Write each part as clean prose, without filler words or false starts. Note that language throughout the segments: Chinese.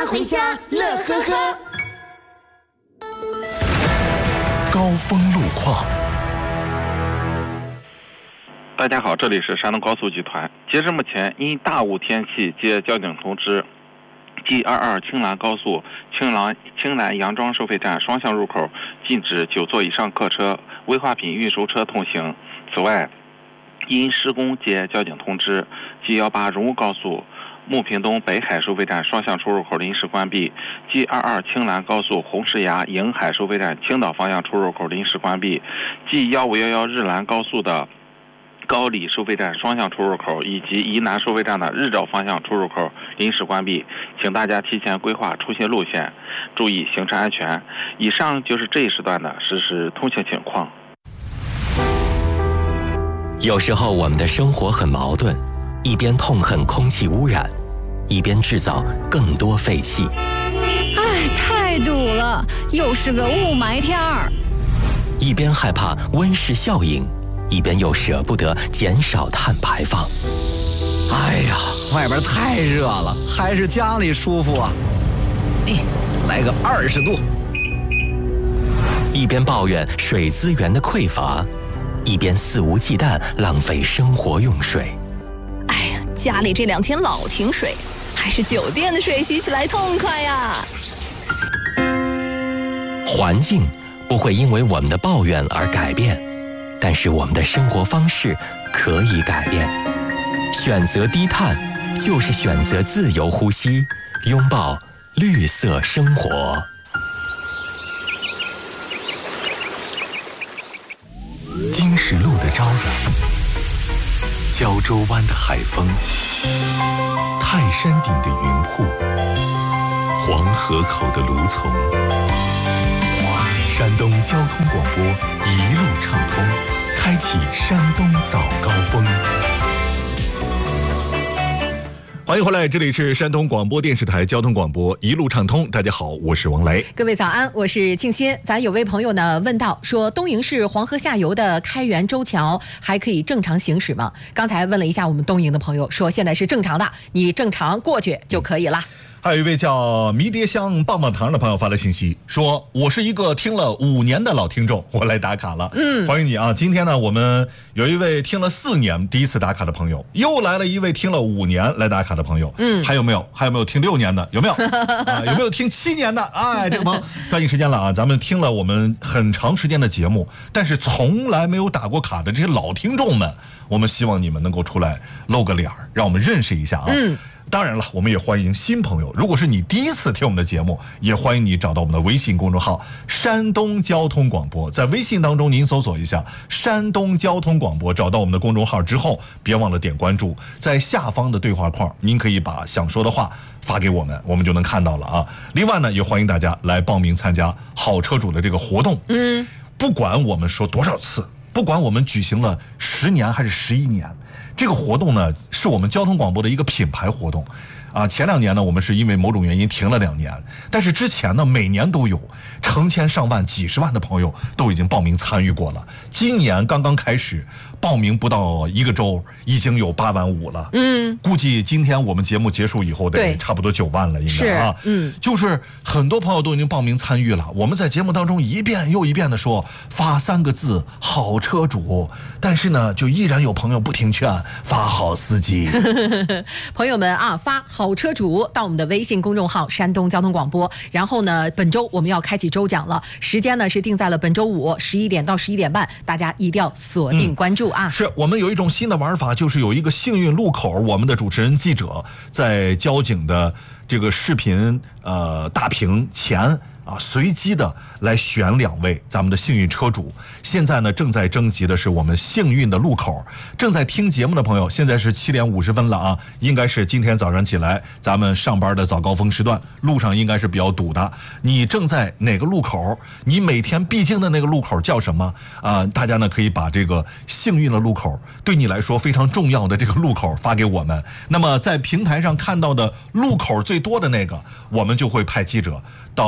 他回家乐呵呵。 高峰路况。 大家好，这里是山东高速集团。截至目前，因大雾天气接交警通知，G22青兰高速青兰杨庄收费站双向入口禁止9座以上客车、危化品运输车通行。此外，因施工接交警通知，G18荣务高速牟平东北海收费站双向出入口临时关闭。G22青兰高速红石崖迎海收费站青岛方向出入口临时关闭。G1511日兰高速的高里收费站双向出入口以及宜南收费站的日照方向出入口临时关闭，请大家提前规划出行路线，注意行车安全。以上就是这一时段的实时通行情况。 有时候我们的生活很矛盾，一边痛恨空气污染，一边制造更多废气。 哎，太堵了，又是个雾霾天儿。 一边害怕温室效应，一边又舍不得减少碳排放。 哎呀，外边太热了，还是家里舒服啊！来个20度。 一边抱怨水资源的匮乏，一边肆无忌惮浪费生活用水。 哎呀，家里这2天老停水，还是酒店的水洗起来痛快呀！ 环境不会因为我们的抱怨而改变，但是我们的生活方式可以改变。选择低碳，就是选择自由呼吸，拥抱绿色生活。金石路的朝阳，胶州湾的海风，泰山顶的云瀑，黄河口的芦丛。山东交通广播一路畅通，开启山东早高峰。 欢迎回来，这里是山东广播电视台交通广播一路畅通。大家好，我是王雷。 各位早安，我是静心。咱有位朋友呢问到说，东营市黄河下游的开元洲桥还可以正常行驶吗？刚才问了一下我们东营的朋友，说现在是正常的，你正常过去就可以了。 还有一位叫迷迭香棒棒糖的朋友发来信息说，我是一个听了5年的老听众，我来打卡了。欢迎你啊！今天呢，我们有一位听了4年第一次打卡的朋友，又来了一位听了5年来打卡的朋友。还有没有听6年的？有没有？有没有听7年的？哎，这个朋友抓紧时间了啊！咱们听了我们很长时间的节目，但是从来没有打过卡的这些老听众们，我们希望你们能够出来露个脸，让我们认识一下啊。当然了，我们也欢迎新朋友。如果是你第一次听我们的节目，也欢迎你找到我们的微信公众号山东交通广播，在微信当中您搜索一下山东交通广播，找到我们的公众号之后，别忘了点关注，在下方的对话框您可以把想说的话发给我们，我们就能看到了啊。另外呢，也欢迎大家来报名参加好车主的这个活动。不管我们说多少次，不管我们举行了10年还是11年，这个活动呢，是我们交通广播的一个品牌活动啊。前2年呢，我们是因为某种原因停了2年，但是之前呢，每年都有成千上万、几十万的朋友都已经报名参与过了。今年刚刚开始，报名不到1个周，已经有8万5了。估计今天我们节目结束以后得差不多9万了，应该啊。就是很多朋友都已经报名参与了。我们在节目当中一遍又一遍的说，发3个字“好车主”，但是呢，就依然有朋友不听劝，发好司机。 朋友们啊，发好车主到我们的微信公众号山东交通广播。然后呢，本周我们要开启周讲了，时间呢是定在了本周5 11点到11点半，大家一定要锁定关注啊。 是我们有一种新的玩法，就是有一个幸运路口，我们的主持人记者在交警的这个视频大屏前啊，随机的来选2位咱们的幸运车主。现在呢，正在征集的是我们幸运的路口。正在听节目的朋友，现在是7点50分了啊，应该是今天早上起来咱们上班的早高峰时段，路上应该是比较堵的。你正在哪个路口？你每天必经的那个路口叫什么啊？大家呢可以把这个幸运的路口，对你来说非常重要的这个路口发给我们。那么在平台上看到的路口最多的那个，我们就会派记者到那个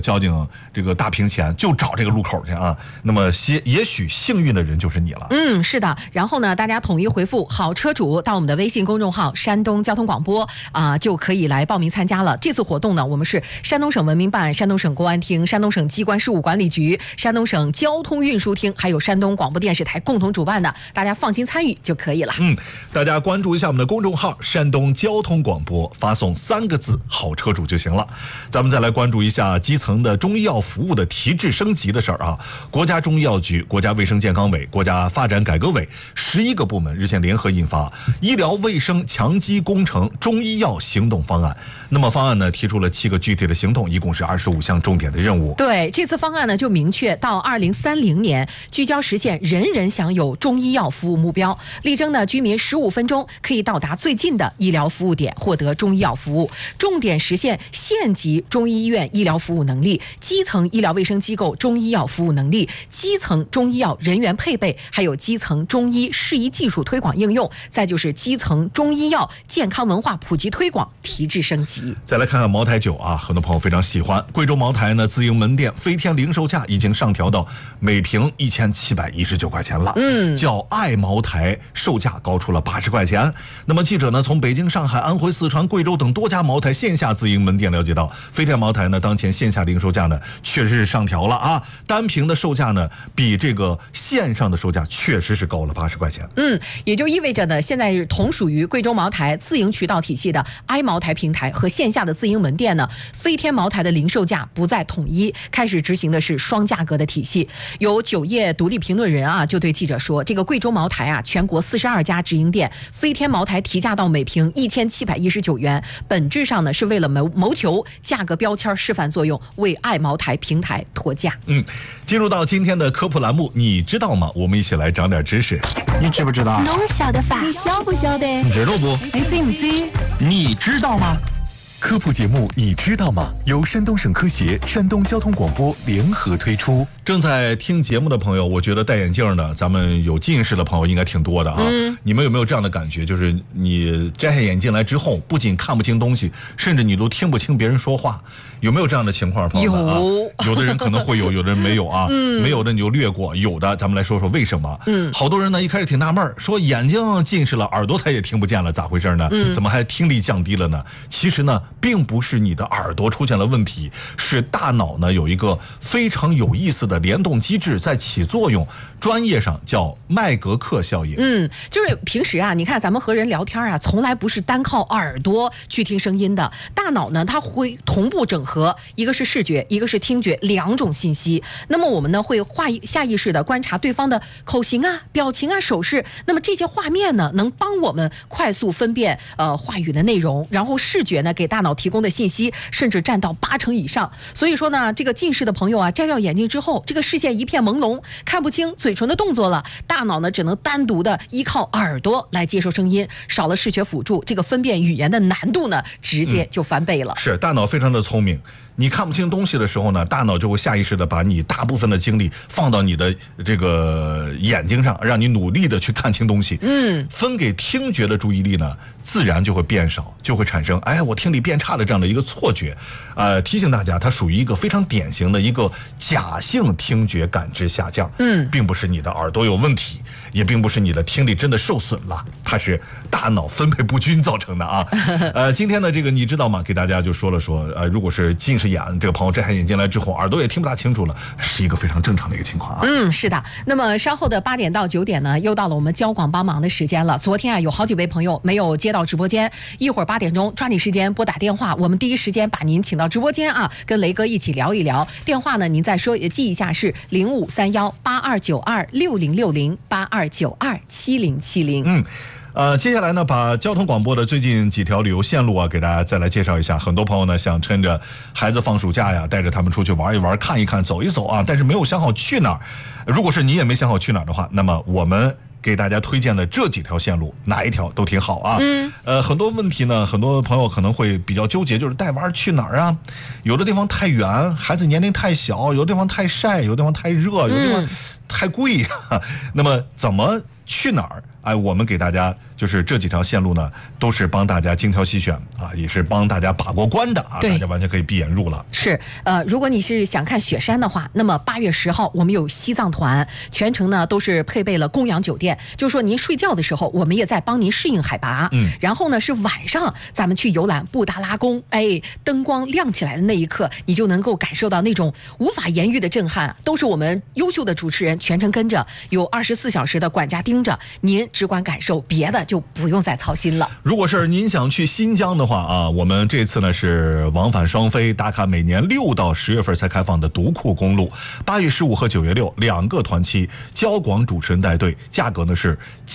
交警这个大屏前，就找这个路口去啊。那么也许幸运的人就是你了。 是的。然后呢，大家统一回复好车主到我们的微信公众号山东交通广播就可以来报名参加了。这次活动呢，我们是山东省文明办、山东省公安厅、山东省机关事务管理局、山东省交通运输厅还有山东广播电视台共同主办的，大家放心参与就可以了。 大家关注一下我们的公众号山东交通广播，发送3个字好车主就行了。咱们再来关注一下基层的中医药服务的提质升级的事儿啊。国家中医药局、国家卫生健康委、国家发展改革委11个部门日前联合印发医疗卫生强基工程中医药行动方案。那么方案呢，提出了7个具体的行动，一共是25项重点的任务。 对，这次方案呢就明确到2030年聚焦实现人人享有中医药服务目标，力争呢居民15分钟可以到达最近的医疗服务点获得中医药服务，重点实现县级中医医院医疗服务能力、基层医疗卫生机构中医药服务能力、基层中医药人员配备，还有基层中医适宜技术推广应用，再就是基层中医药健康文化普及推广提质升级。 再来看看茅台酒啊，很多朋友非常喜欢。贵州茅台呢自营门店飞天零售价已经上调到每瓶1719块钱了。叫爱茅台售价高出了80块钱。那么记者呢从北京、上海、安徽、四川、贵州等多家茅台线下自营门店了解到，飞天茅台呢当前线下零售价呢确实是上调了啊，单瓶的售价呢比这个线上的售价确实是高了80块钱。 也就意味着呢，现在是同属于贵州茅台自营渠道体系的爱茅台平台和线下的自营门店呢，飞天茅台的零售价不再统一，开始执行的是双价格的体系。有酒业独立评论人就对记者说，这个贵州茅台全国42家直营店，飞天茅台提价到每瓶1719元，本质上呢是为了谋求价格标签示范作用，为爱茅台平台脱价。 进入到今天的科普栏目，你知道吗？我们一起来长点知识。 你知不知道？ 侬晓得法？你晓不晓得？ 你知道不？ 你知不知？ 你知道吗？ 科普节目你知道吗？由山东省科协、山东交通广播联合推出。 正在听节目的朋友，我觉得戴眼镜的，咱们有近视的朋友应该挺多的啊。你们有没有这样的感觉？就是你摘下眼镜来之后，不仅看不清东西，甚至你都听不清别人说话，有没有这样的情况，朋友们啊？有的人可能会有，有的人没有啊。没有的你就略过，有的咱们来说说为什么。好多人呢一开始挺纳闷，说眼睛近视了，耳朵他也听不见了，咋回事呢？怎么还听力降低了呢？其实呢，并不是你的耳朵出现了问题，是大脑呢有一个非常有意思的联动机制在起作用，专业上叫麦格克效应。 就是平时你看咱们和人聊天从来不是单靠耳朵去听声音的，大脑呢它会同步整合，一个是视觉，一个是听觉，2种信息。那么我们呢会下意识的观察对方的口型表情手势，那么这些画面呢能帮我们快速分辨话语的内容，然后视觉呢给大脑提供的信息甚至占到80%以上。所以说呢，这个近视的朋友摘掉眼镜之后，这个视线一片朦胧，看不清嘴唇的动作了，大脑呢只能单独的依靠耳朵来接受声音，少了视觉辅助，这个分辨语言的难度呢直接就翻倍了。 是，大脑非常的聪明。你看不清东西的时候呢，大脑就会下意识的把你大部分的精力放到你的这个眼睛上，让你努力的去看清东西。分给听觉的注意力呢，自然就会变少，就会产生我听力变差的这样的一个错觉。提醒大家，它属于一个非常典型的一个假性听觉感知下降。并不是你的耳朵有问题，也并不是你的听力真的受损了，它是大脑分配不均造成的啊。今天的这个你知道吗？给大家就说了说，如果是近视眼这个朋友摘下眼镜来之后，耳朵也听不大清楚了，是一个非常正常的一个情况啊。 是的。那么稍后的8点到9点呢，又到了我们交广帮忙的时间了。昨天有好几位朋友没有接到直播间，一会儿8点钟抓紧时间拨打电话，我们第一时间把您请到直播间跟雷哥一起聊一聊。电话呢您再说也记一下，是053182926060 82927070。 接下来呢，把交通广播的最近几条旅游线路给大家再来介绍一下。很多朋友呢想趁着孩子放暑假呀，带着他们出去玩一玩、看一看、走一走但是没有想好去哪儿。如果是你也没想好去哪儿的话，那么我们给大家推荐的这几条线路，哪一条都挺好啊。很多问题呢，很多朋友可能会比较纠结，就是带娃去哪儿啊？有的地方太远，孩子年龄太小；有的地方太晒，有的地方太热，有的地方太贵。那么怎么去哪儿我们给大家就是这几条线路呢，都是帮大家精挑细选啊，也是帮大家把过关的啊，大家完全可以闭眼入了。 是，如果你是想看雪山的话，那么8月10号我们有西藏团，全程呢都是配备了供氧酒店，就是说您睡觉的时候，我们也在帮您适应海拔。然后呢是晚上咱们去游览布达拉宫，灯光亮起来的那一刻，你就能够感受到那种无法言喻的震撼，都是我们优秀的主持人全程跟着，有24小时的管家盯着，您只管感受，别的就不用再操心了。 如果是您想去新疆的话啊，我们这次呢是往返双飞，打卡每年6到10月份才开放的独库公路，8月15和9月62个团期，交广主持人带队，价格呢是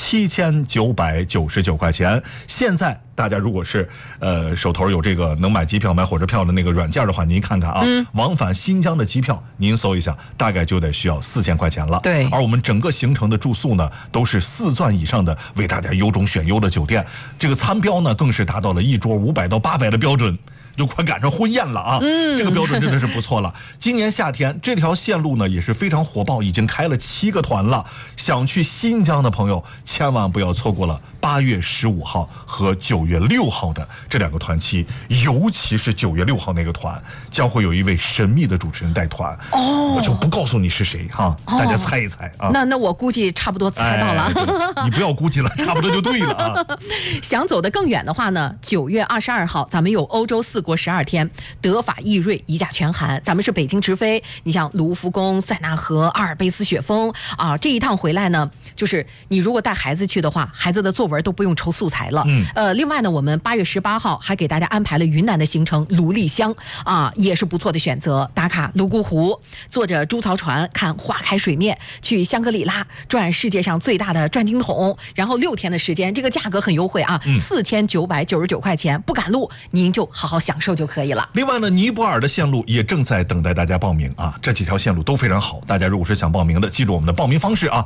7999块钱。现在大家如果是手头有这个能买机票买火车票的那个软件的话，您看看啊，往返新疆的机票您搜一下，大概就得需要4000块钱了。 对， 而我们整个行程的住宿呢都是4钻以上的为大家优中选优的酒店，这个餐标呢更是达到了一桌500到800的标准，就快赶上婚宴了啊！这个标准真的是不错了。今年夏天这条线路呢也是非常火爆，已经开了7个团了。想去新疆的朋友千万不要错过了8月15号和9月6号的这2个团期，尤其是9月6号那个团将会有一位神秘的主持人带团。我就不告诉你是谁哈，大家猜一猜啊。 那我估计差不多猜到了。 你不要估计了，差不多就对了啊。 想走得更远的话呢，9月22号咱们有欧洲4国12天，德法意瑞一驾全韩，咱们是北京直飞。你像卢浮宫、塞纳河、阿尔卑斯雪峰啊，这一趟回来呢，就是你如果带孩子去的话，孩子的作文都不用愁素材了。另外呢，我们8月18号还给大家安排了云南的行程，卢丽香啊，也是不错的选择。打卡泸沽湖，坐着猪槽船看花开水面，去香格里拉转世界上最大的转经筒，然后6天的时间，这个价格很优惠啊，4999块钱，不赶路您就好好享受就可以了。 另外呢，尼泊尔的线路也正在等待大家报名啊，这几条线路都非常好，大家如果是想报名的，记住我们的报名方式啊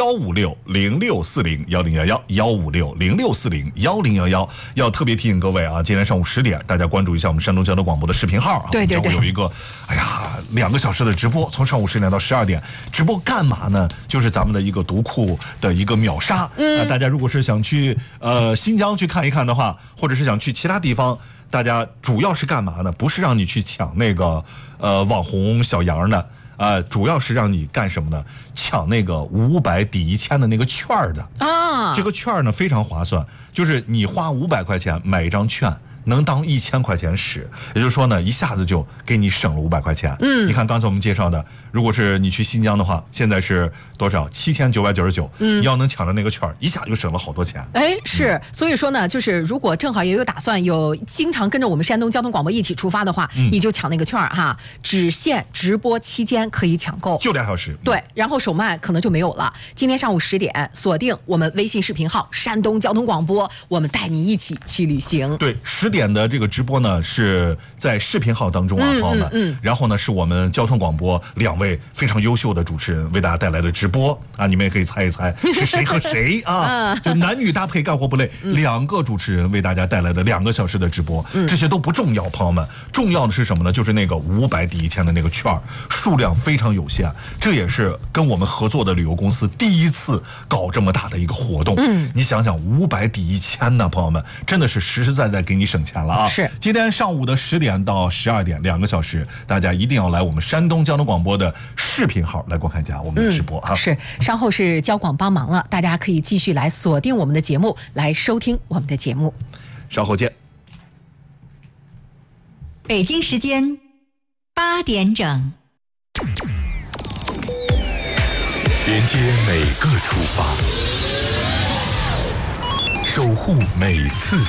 ，15606401011，15606401011，要特别提醒各位啊，今天上午10点，大家关注一下我们山东交通广播的视频号啊， 对， 有一个2个小时的直播，从上午10点到12点，直播干嘛呢？就是咱们的一个独库的一个秒杀。大家如果是想去新疆去看一看的话，或者是想去其他地方，大家主要是干嘛呢？不是让你去抢那个网红小羊的，主要是让你干什么呢？抢那个500抵1000的那个券的啊。这个券呢非常划算，就是你花500块钱买一张券，能当1000块钱使，也就是说呢，一下子就给你省了500块钱。你看刚才我们介绍的，如果是你去新疆的话，现在是多少？7999。要能抢着那个券，一下就省了好多钱。 是，所以说呢，就是如果正好也有打算，有经常跟着我们山东交通广播一起出发的话，你就抢那个券哈，只限直播期间可以抢购， 就2小时。 对，然后首卖可能就没有了。今天上午10点，锁定我们微信视频号山东交通广播，我们带你一起去旅行。 对，10点的这个直播呢是在视频号当中啊，朋友们。然后呢是我们交通广播2位非常优秀的主持人为大家带来的直播啊，你们也可以猜一猜是谁和谁啊？就男女搭配干活不累，2个主持人为大家带来的2个小时的直播，这些都不重要，朋友们，重要的是什么呢？就是那个500抵1000的那个券，数量非常有限，这也是跟我们合作的旅游公司第一次搞这么大的一个活动。你想想500抵1000呢，朋友们，真的是实实在在给你省钱了啊！ 是， 今天上午的10点到12点2个小时，大家一定要来我们山东交通广播的视频号来观看一下我们的直播啊！ 是，稍后是交广帮忙了，大家可以继续来锁定我们的节目，来收听我们的节目。 稍后见。 北京时间8点整， 连接每个出发，守护每次